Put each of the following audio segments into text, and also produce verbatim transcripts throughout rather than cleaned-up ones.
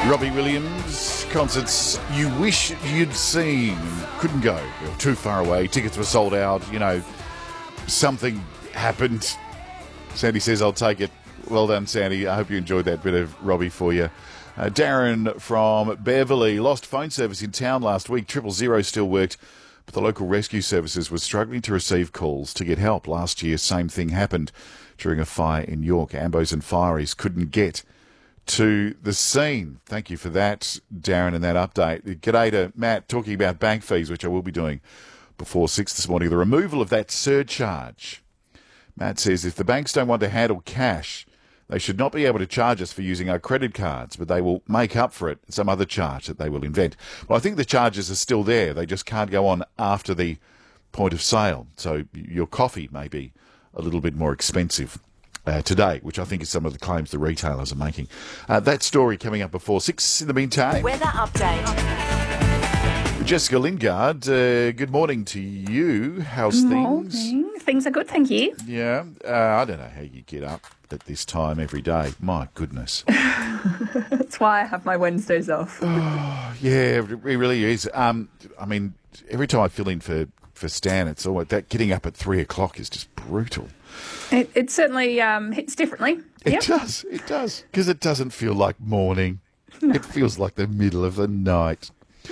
Robbie Williams, concerts you wish you'd seen. Couldn't go. They were too far away. Tickets were sold out. You know, something happened. Sandy says, I'll take it. Well done, Sandy. I hope you enjoyed that bit of Robbie for you. Uh, Darren from Beverley. Lost phone service in town last week. Triple zero still worked, but the local rescue services were struggling to receive calls to get help. Last year, same thing happened during a fire in York. Ambos and fireys couldn't get to the scene. Thank you for that, Darren, and that update. G'day to Matt, talking about bank fees, which I will be doing before six this morning. The removal of that surcharge. Matt says, if the banks don't want to handle cash, they should not be able to charge us for using our credit cards, but they will make up for it, some other charge that they will invent. Well, I think the charges are still there. They just can't go on after the point of sale. So your coffee may be a little bit more expensive Uh, today, which I think is some of the claims the retailers are making. Uh, that story coming up before six. In the meantime, weather update. Jessica Lingard, uh, good morning to you. How's Morning. things? Things are good, thank you. Yeah, uh, I don't know how you get up at this time every day. My goodness. That's why I have my Wednesdays off. Oh, yeah, it really is. Um, I mean, every time I fill in for, for Stan, it's always that getting up at three o'clock is just brutal. It, it certainly um, hits differently. It Yep. does, it does, because it doesn't feel like morning. It feels like the middle of the night.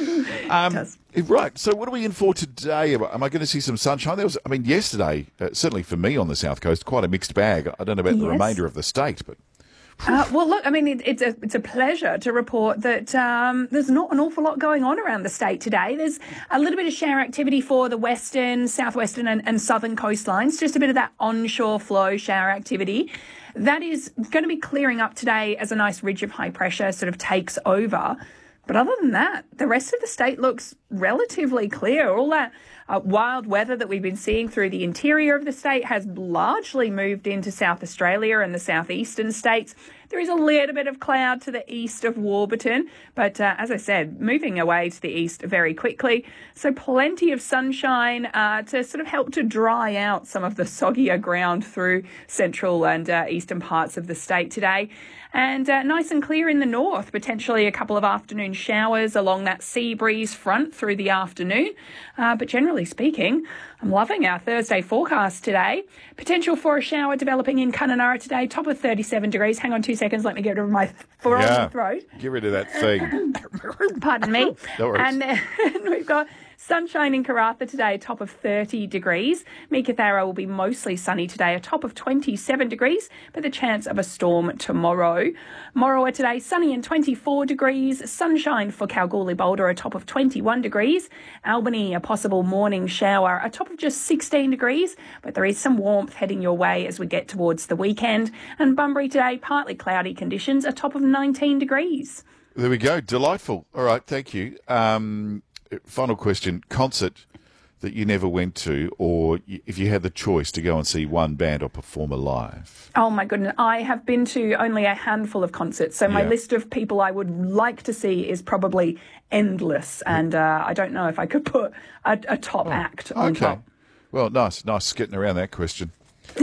Um, It does. Right, so what are we in for today? Am I am I going to see some sunshine? There was, I mean, yesterday, uh, certainly for me on the South Coast, quite a mixed bag. I don't know about the Yes. remainder of the state, but Uh, well, look, I mean, it, it's a it's a pleasure to report that um, there's not an awful lot going on around the state today. There's a little bit of shower activity for the western, southwestern and, and southern coastlines, just a bit of that onshore flow shower activity. That is going to be clearing up today as a nice ridge of high pressure sort of takes over. But other than that, the rest of the state looks relatively clear. All that uh, wild weather that we've been seeing through the interior of the state has largely moved into South Australia and the southeastern states. There is a little bit of cloud to the east of Warburton, but uh, as I said, moving away to the east very quickly. So plenty of sunshine uh, to sort of help to dry out some of the soggier ground through central and uh, eastern parts of the state today. And uh, nice and clear in the north, potentially a couple of afternoon showers along that sea breeze front through the afternoon. Uh, but generally speaking, I'm loving our Thursday forecast today. Potential for a shower developing in Kununurra today, top of thirty-seven degrees. Hang on two seconds, let me get rid of my forearm yeah, and throat. get rid of that thing. Pardon me. No worries. And then we've got sunshine in Karratha today, a top of thirty degrees. Meekatharra will be mostly sunny today, a top of twenty-seven degrees, but the chance of a storm tomorrow. Morawa today, sunny and twenty-four degrees. Sunshine for Kalgoorlie Boulder, a top of twenty-one degrees. Albany, a possible morning shower, a top of just sixteen degrees, but there is some warmth heading your way as we get towards the weekend. And Bunbury today, partly cloudy conditions, a top of nineteen degrees. There we go. Delightful. All right, thank you. Um, final question. Concert that you never went to, or if you had the choice to go and see one band or performer live? Oh, my goodness. I have been to only a handful of concerts, so my Yeah. list of people I would like to see is probably endless, and uh, I don't know if I could put a, a top act on Okay. top. Well, nice. Nice skitting around that question.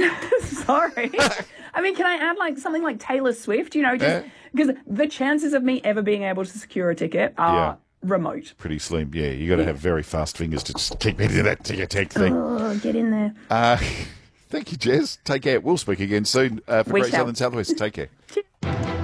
Sorry. I mean, can I add like something like Taylor Swift, you know, just Yeah. because the chances of me ever being able to secure a ticket are Yeah. remote. Pretty slim. Yeah, you got to have very fast fingers to just keep into that ticket take thing. Oh, get in there. Uh, thank you, Jez. Take care. We'll speak again soon. Uh, for We Great shall. Southern Southwest, take care.